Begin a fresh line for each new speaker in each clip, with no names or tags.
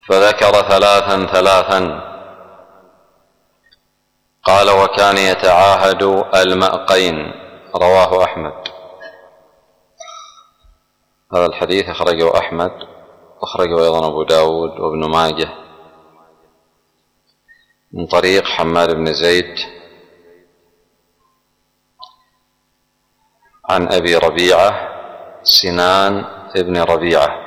فذكر ثلاثا قال: وكان يتعاهد المأقين. رواه أحمد. هذا الحديث أخرجه أحمد، أخرجه أيضا أبو داود وابن ماجه من طريق حماد بن زيد عن أبي ربيعة سنان ابن ربيعة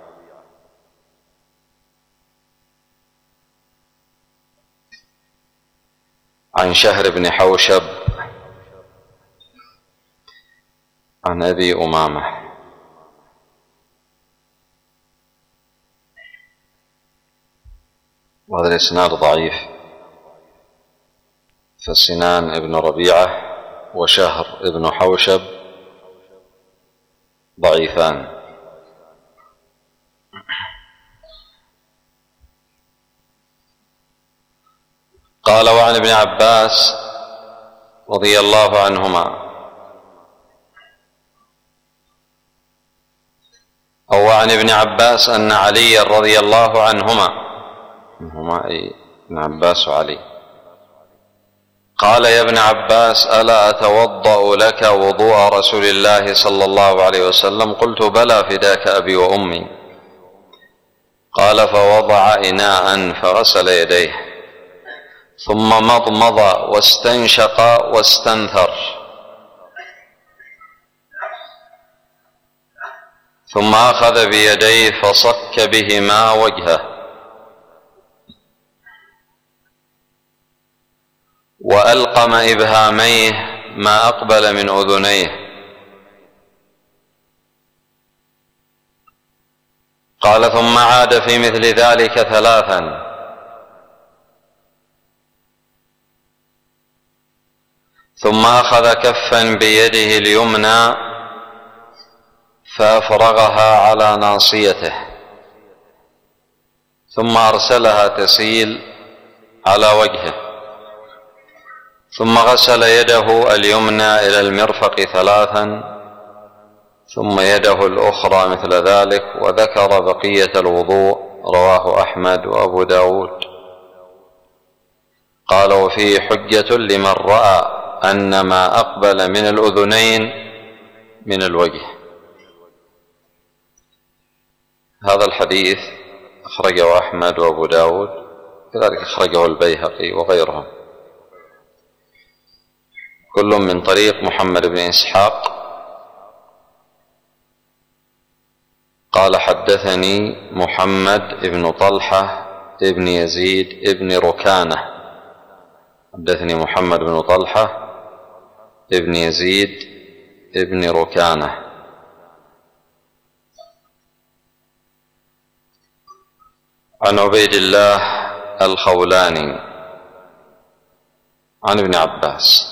عن شهر بن حوشب عن أبي أمامة. وهذا الإسناد ضعيف، فسنان ابن ربيعة وشهر ابن حوشب ضعيفان. قال: وعن ابن عباس رضي الله عنهما أو عن ابن عباس أن علي رضي الله عنهما أي ابن عباس وعلي قال: يا ابن عباس، ألا أتوضأ لك وضوء رسول الله صلى الله عليه وسلم؟ قلت: بلى، فداك أبي وأمي. قال: فوضع إناء فغسل يديه، ثم مضمض واستنشق واستنثر، ثم أخذ بيديه فصك بهما وجهه، وألقم إبهاميه ما أقبل من أذنيه. قال: ثم عاد في مثل ذلك ثلاثا، ثم أخذ كفا بيده اليمنى فأفرغها على ناصيته، ثم أرسلها تسيل على وجهه، ثم غسل يده اليمنى إلى المرفق ثلاثا، ثم يده الأخرى مثل ذلك، وذكر بقية الوضوء. رواه أحمد وأبو داود. قال: وفيه حجة لمن رأى أن ما أقبل من الأذنين من الوجه. هذا الحديث أخرجه أحمد وأبو داود، كذلك أخرجه البيهقي وغيرهم، كل من طريق محمد بن إسحاق قال: حدثني محمد بن طلحة ابن يزيد ابن ركانة. حدثني محمد بن طلحة ابن يزيد ابن ركانة عن عبيد الله الخولاني عن ابن عباس.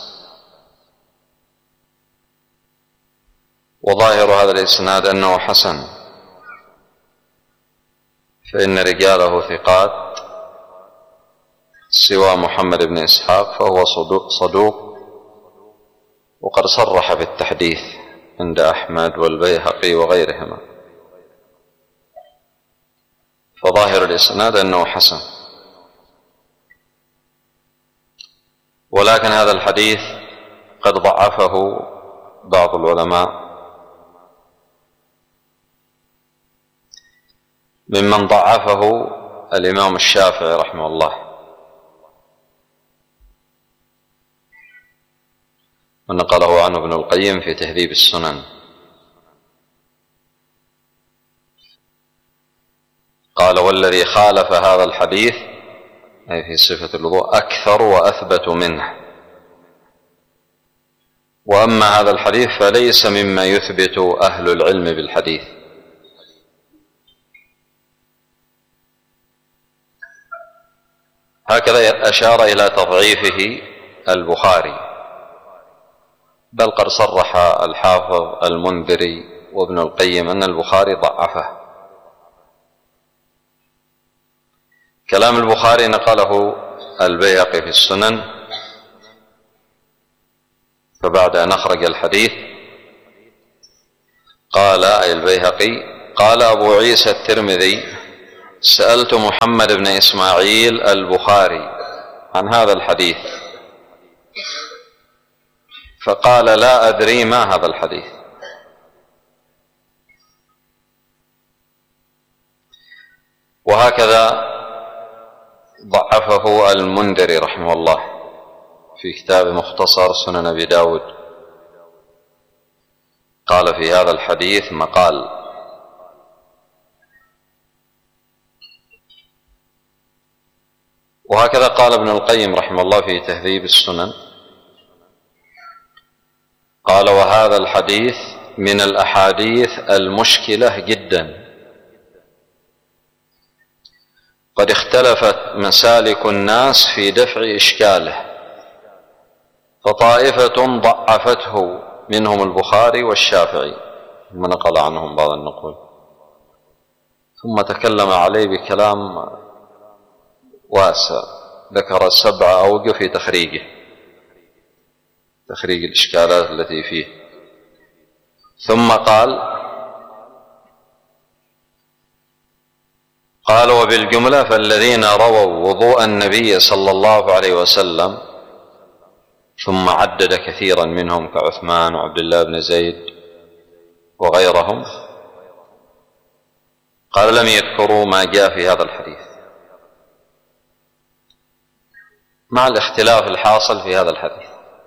وظاهر هذا الإسناد أنه حسن، فإن رجاله ثقات سوى محمد بن إسحاق، فهو صدوق، وقد صرح بالتحديث عند أحمد والبيهقي وغيرهما، فظاهر الإسناد أنه حسن. ولكن هذا الحديث قد ضعفه بعض العلماء، ممن ضعفه الإمام الشافعي رحمه الله، ونقله عنه ابن القيم في تهذيب السنن. قال: والذي خالف هذا الحديث أي في صفة الوضوء أكثر وأثبت منه، وأما هذا الحديث فليس مما يثبت أهل العلم بالحديث. هكذا أشار إلى تضعيفه البخاري، بل قد صرح الحافظ المنذري وابن القيم أن البخاري ضعفه. كلام البخاري نقله البيهقي في السنن، فبعد أن أخرج الحديث قال أي البيهقي: قال أبو عيسى الترمذي سألت محمد بن إسماعيل البخاري عن هذا الحديث فقال لا أدري ما هذا الحديث. وهكذا ضعفه المنذري رحمه الله في كتاب مختصر سنن أبي داود، قال في هذا الحديث مقال. وهكذا قال ابن القيم رحمه الله في تهذيب السنن، قال وهذا الحديث من الأحاديث المشكلة جدا، قد اختلفت مسالك الناس في دفع إشكاله، فطائفة ضعفته منهم البخاري والشافعي ثم نقل عنهم بعض النقول، ثم تكلم عليه بكلام واسع، ذكر 7 أوجه في تخريج الإشكالات التي فيه، ثم قال وبالجملة فالذين رووا وضوء النبي صلى الله عليه وسلم، ثم عدد كثيرا منهم كعثمان وعبد الله بن زيد وغيرهم، قال لم يذكروا ما جاء في هذا الحديث مع الاختلاف الحاصل في هذا الحديث.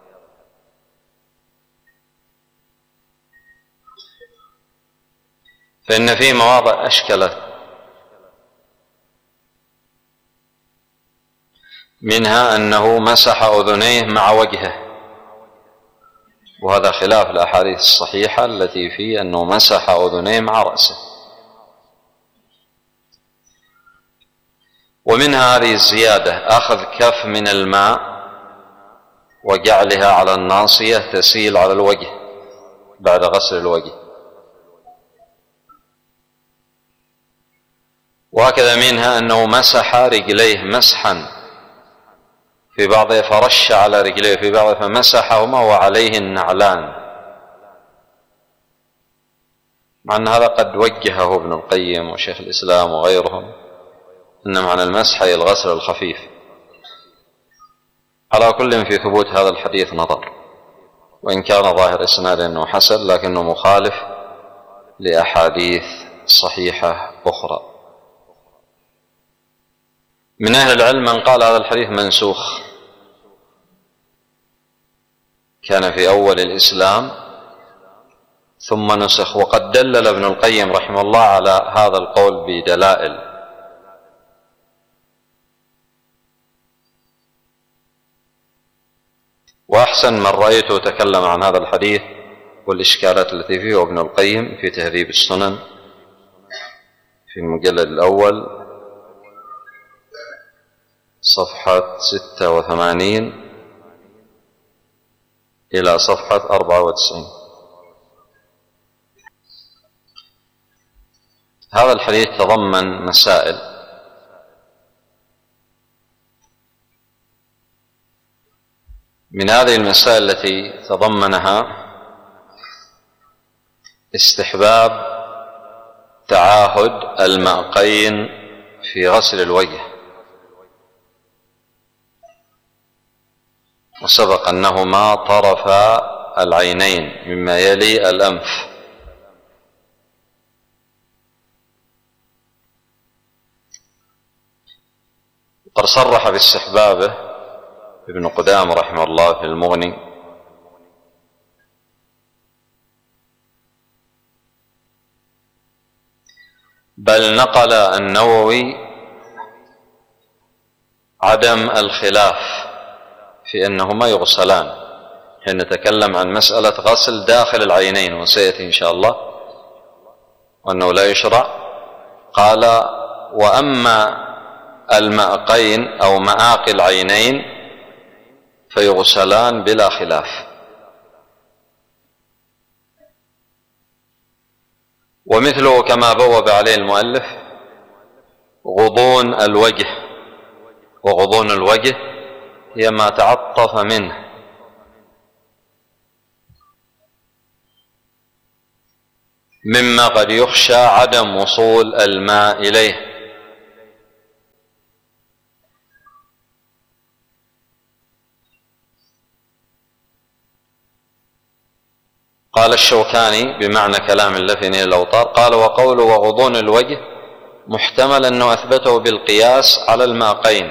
فإن في مواضع أشكلت، منها أنه مسح أذنيه مع وجهه، وهذا خلاف الأحاديث الصحيحة التي فيه أنه مسح أذنيه مع رأسه. ومنها هذه الزيادة أخذ كف من الماء وجعلها على الناصية تسيل على الوجه بعد غسل الوجه. وهكذا منها أنه مسح رجليه مسحا في بعضه فرش على رجليه في بعضه فمسحهما وعليه النعلان، مع أن هذا قد وجهه ابن القيم وشيخ الإسلام وغيرهم أن معنى المسح هي الغسل الخفيف. على كل في ثبوت هذا الحديث نظر، وإن كان ظاهر إسناده أنه حسن لكنه مخالف لأحاديث صحيحة أخرى. من أهل العلم من قال هذا الحديث منسوخ، كان في أول الإسلام ثم نسخ، وقد دلل ابن القيم رحمه الله على هذا القول بدلائل. وأحسن من رأيته تكلم عن هذا الحديث والإشكالات التي فيه ابن القيم في تهذيب السنن في المجلد الأول صفحة 86 إلى صفحة 94. هذا الحديث تضمن مسائل. من هذه المسائل التي تضمنها استحباب تعاهد المعقين في غسل الوجه، وسبق أنهما طرفا العينين مما يلي الأنف، قد صرح باستحبابه ابن قدامة رحمه الله في المغني، بل نقل النووي عدم الخلاف في أنهما يغسلان، حين نتكلم عن مسألة غسل داخل العينين وسيأتي إن شاء الله، وأنه لا يشرع. قال وأما المعقين أو معاقي العينين فيغسلان بلا خلاف. ومثله كما بوب عليه المؤلف غضون الوجه، وغضون الوجه هي ما تعطف منه مما قد يخشى عدم وصول الماء إليه، قال الشوكاني بمعنى كلام اللفي نيل الأوطار، قال وقوله وغضون الوجه محتمل أنه أثبته بالقياس على الماقين،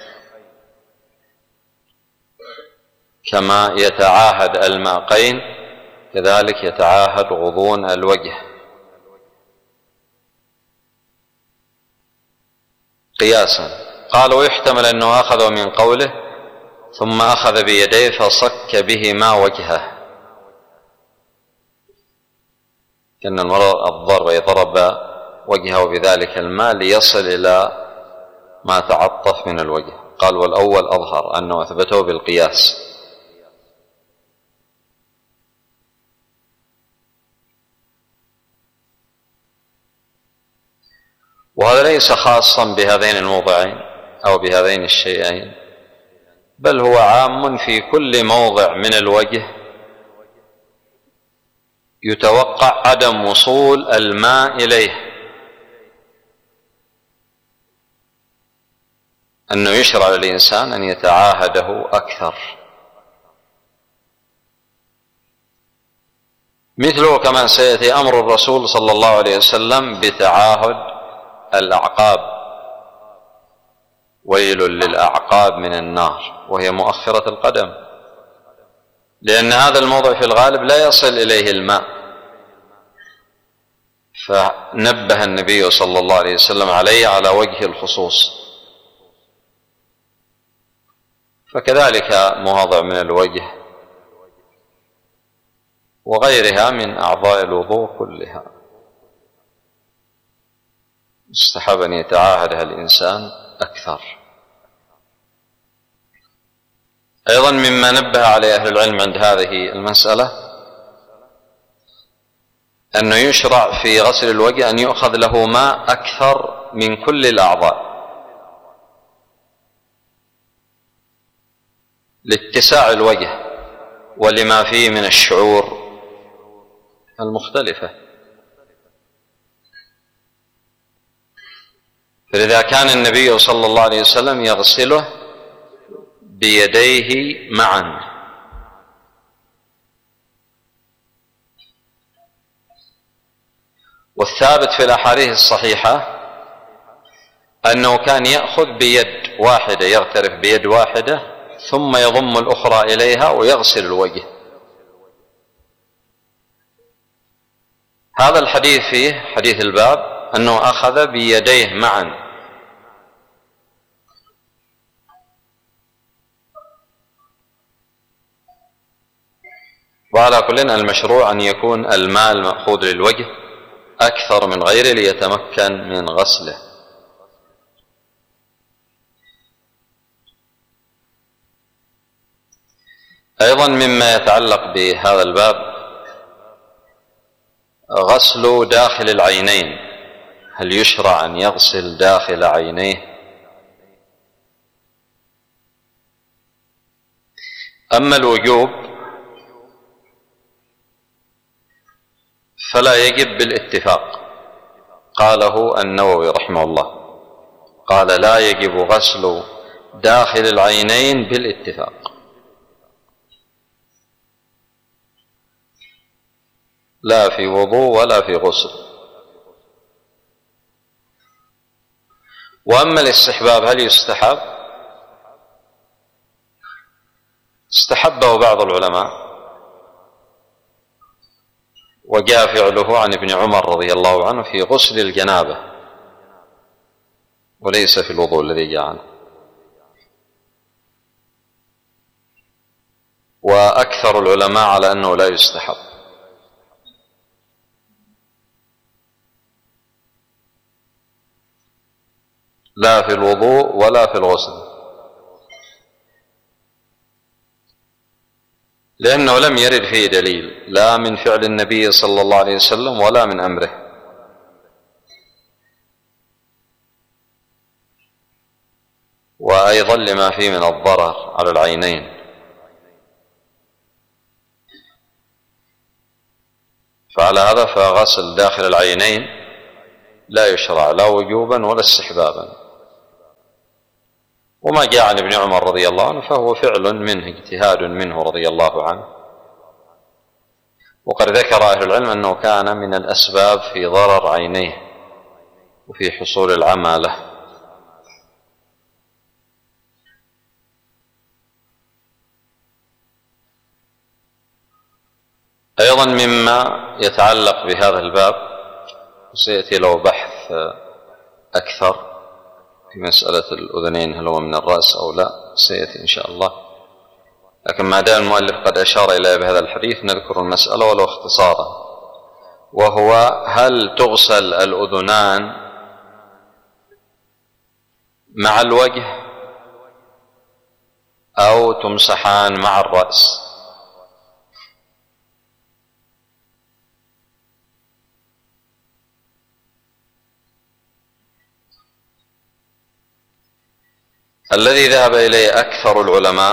كما يتعاهد الماقين كذلك يتعاهد غضون الوجه قياسا. قال ويحتمل أنه أخذ من قوله ثم أخذ بيديه فصك بهما وجهه، كأن الضرب يضرب وجهه بذلك الماء ليصل إلى ما تعطف من الوجه. قال والأول أظهر أنه أثبته بالقياس. وهذا ليس خاصا بهذين الموضعين أو بهذين الشيئين، بل هو عام في كل موضع من الوجه يتوقع عدم وصول الماء إليه، أنه يشرع للإنسان أن يتعاهده أكثر. مثله كما سيأتي أمر الرسول صلى الله عليه وسلم بتعاهد الأعقاب، ويل للأعقاب من النار، وهي مؤخرة القدم، لأن هذا الموضع في الغالب لا يصل إليه الماء، فنبه النبي صلى الله عليه وسلم عليه على وجه الخصوص. فكذلك مواضع من الوجه وغيرها من أعضاء الوضوء كلها يستحب أن يتعاهدها الإنسان أكثر. أيضا مما نبه عليه أهل العلم عند هذه المسألة أنه يشرع في غسل الوجه أن يؤخذ له ماء أكثر من كل الأعضاء لاتساع الوجه ولما فيه من الشعور المختلفة. فلذا كان النبي صلى الله عليه وسلم يغسله بيديه معا، والثابت في الأحاديث الصحيحة أنه كان يأخذ بيد واحدة، يغترف بيد واحدة ثم يضم الأخرى إليها ويغسل الوجه. هذا الحديث فيه حديث الباب أنه أخذ بيديه معا، وعلى كل المشروع أن يكون الماء المأخوذ للوجه أكثر من غيره ليتمكن من غسله. أيضا مما يتعلق بهذا الباب غسل داخل العينين، هل يشرع أن يغسل داخل عينيه؟ أما الوجوب فلا يجب بالاتفاق، قاله النووي رحمه الله، قال لا يجب غسل داخل العينين بالاتفاق، لا في وضوء ولا في غسل. وأما الاستحباب هل يستحب؟ استحبه بعض العلماء، وجاء فعله عن ابن عمر رضي الله عنه في غسل الجنابة وليس في الوضوء الذي جاء عنه. وأكثر العلماء على أنه لا يستحب، لا في الوضوء ولا في الغسل، لأنه لم يرد فيه دليل لا من فعل النبي صلى الله عليه وسلم ولا من أمره. وأيضا لما فيه من الضرر على العينين. فعلى هذا فغسل داخل العينين لا يشرع لا وجوبا ولا استحبابا. وما جاء عن ابن عمر رضي الله عنه فهو فعل منه، اجتهاد منه رضي الله عنه. وقد ذكر أهل العلم أنه كان من الأسباب في ضرر عينيه وفي حصول العمى له. أيضا مما يتعلق بهذا الباب، وسيأتي له بحث أكثر في مسألة الأذنين هل هو من الرأس أو لا، سيأتي إن شاء الله، لكن ما دام المؤلف قد أشار إليه بهذا الحديث نذكر المسألة ولو اختصارا، وهو هل تغسل الأذنان مع الوجه أو تمسحان مع الرأس؟ الذي ذهب إليه أكثر العلماء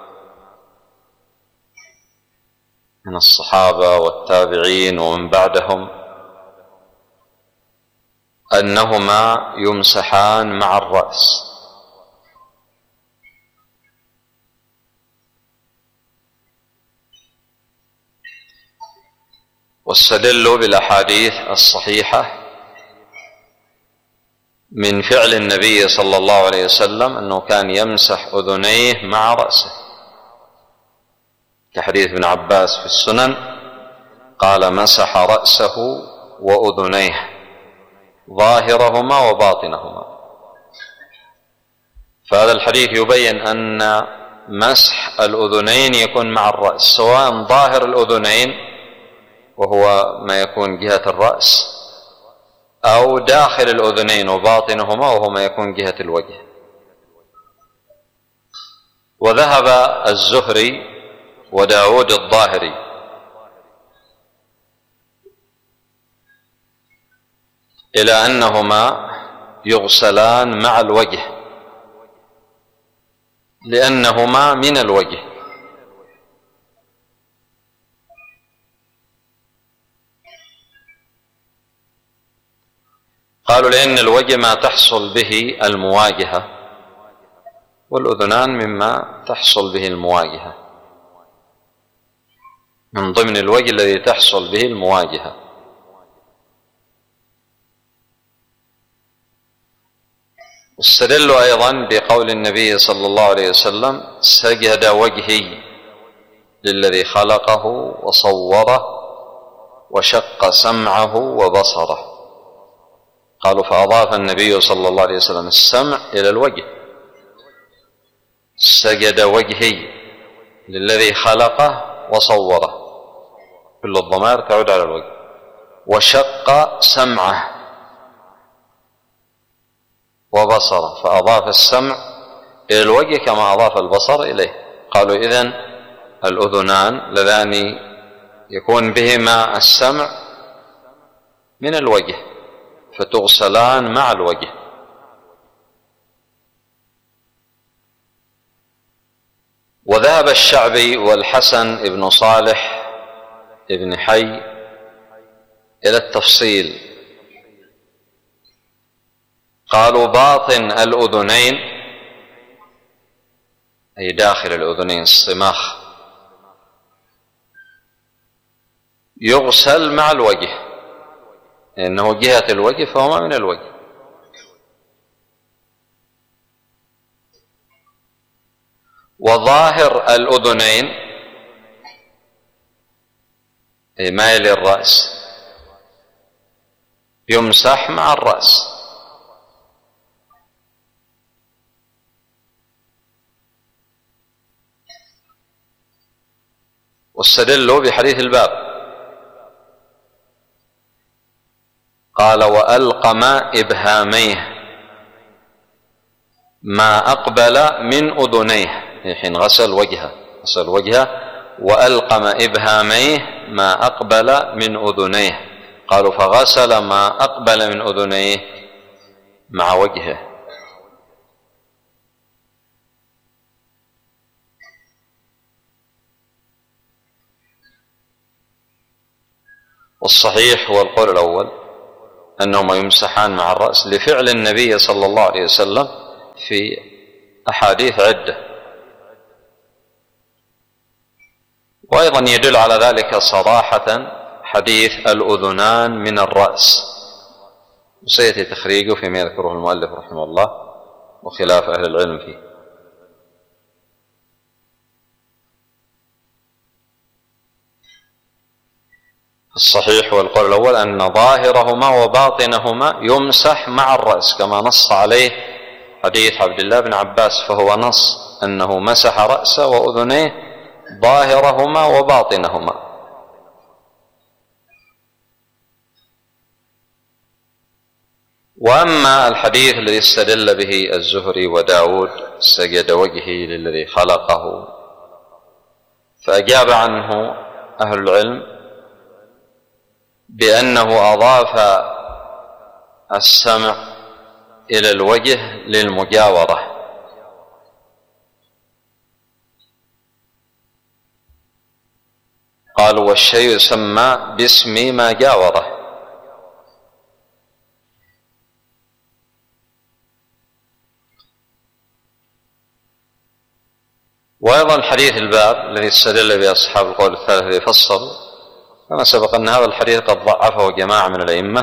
من الصحابة والتابعين ومن بعدهم أنهما يمسحان مع الرأس، واستدلوا بالأحاديث الصحيحة من فعل النبي صلى الله عليه وسلم أنه كان يمسح أذنيه مع رأسه، كحديث ابن عباس في السنن قال مسح رأسه وأذنيه ظاهرهما وباطنهما. فهذا الحديث يبين أن مسح الأذنين يكون مع الرأس، سواء ظاهر الأذنين وهو ما يكون جهة الرأس، أو داخل الأذنين وباطنهما وهو ما يكون جهة الوجه. وذهب الزهري وداود الظاهري إلى أنهما يغسلان مع الوجه لأنهما من الوجه، قالوا لأن الوجه ما تحصل به المواجهة، والأذنان مما تحصل به المواجهة، من ضمن الوجه الذي تحصل به المواجهة. استدلوا أيضا بقول النبي صلى الله عليه وسلم سجد وجهي للذي خلقه وصوره وشق سمعه وبصره، قالوا فأضاف النبي صلى الله عليه وسلم السمع إلى الوجه، سجد وجهي للذي خلقه وصوره، كل الضمائر تعود على الوجه، وشق سمعه وبصره، فأضاف السمع إلى الوجه كما أضاف البصر إليه. قالوا إذن الأذنان لذان يكون بهما السمع من الوجه فتغسلان مع الوجه. وذهب الشعبي والحسن بن صالح بن حي إلى التفصيل، قالوا باطن الأذنين أي داخل الأذنين الصماخ يغسل مع الوجه لأنه جهة الوجه فهما من الوجه. وظاهر الأذنين أي مائل الرأس يمسح مع الرأس. واستدلوا بحديث الباب، قال وألقم إبهاميه ما أقبل من أذنيه، حين غسل وجهه وألقم إبهاميه ما أقبل من أذنيه، قالوا فغسل ما أقبل من أذنيه مع وجهه. والصحيح هو القول الأول أنهما يمسحان مع الرأس لفعل النبي صلى الله عليه وسلم في أحاديث عدة. وأيضا يدل على ذلك صراحة حديث الأذنان من الرأس، وسيأتي تخريجه فيما يذكره المؤلف رحمه الله وخلاف أهل العلم فيه. الصحيح والقول الأول أن ظاهرهما وباطنهما يمسح مع الرأس كما نص عليه حديث عبد الله بن عباس، فهو نص أنه مسح رأسه وأذنيه ظاهرهما وباطنهما. وأما الحديث الذي استدل به الزهري وداود سجد وجهي للذي خلقه، فأجاب عنه أهل العلم بأنه أضاف السمع إلى الوجه للمجاورة، قالوا والشيء يسمى باسم ما جاوره. وأيضا الحديث الباب الذي استدل به أصحاب القول الثالث الذي فصلوا، كما سبق أن هذا الحديث قد ضعفه جماعة من الأئمة،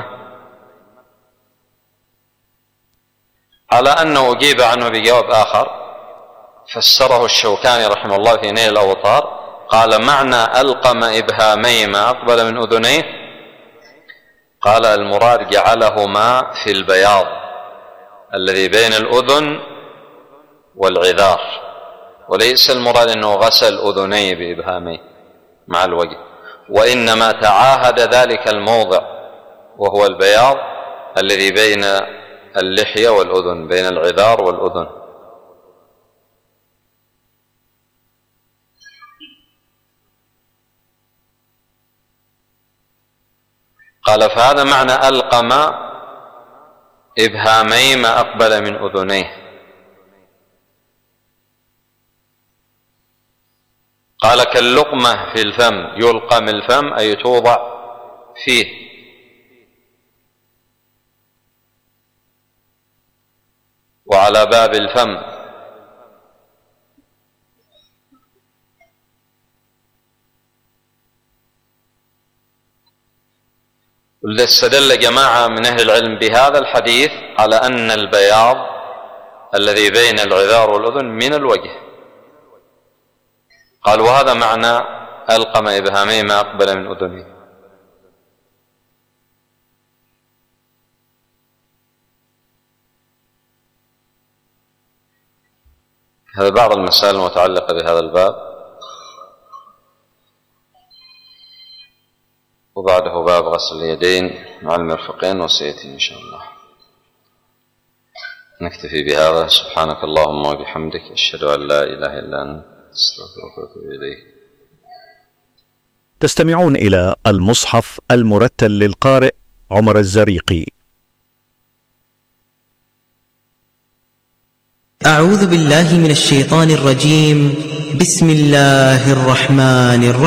على أنه أجيب عنه بجواب آخر فسره الشوكاني رحمه الله في نيل الأوطار، قال معنى ألقم إبهامي ما أقبل من أذنيه، قال المراد جعلهما في البياض الذي بين الأذن والعذار، وليس المراد أنه غسل أذنيه بإبهاميه مع الوجه، وإنما تعاهد ذلك الموضع وهو البياض الذي بين اللحية والأذن، بين العذار والأذن. قال فهذا معنى ألقم إبهامي ما أقبل من أذنيه. قال كاللقمة في الفم، يلقم الفم أي توضع فيه، وعلى باب الفم. استدل جماعة من أهل العلم بهذا الحديث على أن البياض الذي بين العذار والأذن من الوجه، قال وهذا معنى ألقم إبهامي ما أقبل من أذنه. هذا بعض المسائل المتعلقة بهذا الباب، وبعده باب غسل اليدين مع المرفقين وسيأتي إن شاء الله. نكتفي بهذا. سبحانك اللهم وبحمدك، أشهد أن لا إله إلا أنت، أستغفرك وأتوب إليك.
تستمعون إلى المصحف المرتل للقارئ عمر الزريقي.
أعوذ بالله من الشيطان الرجيم. بسم الله الرحمن الرحيم.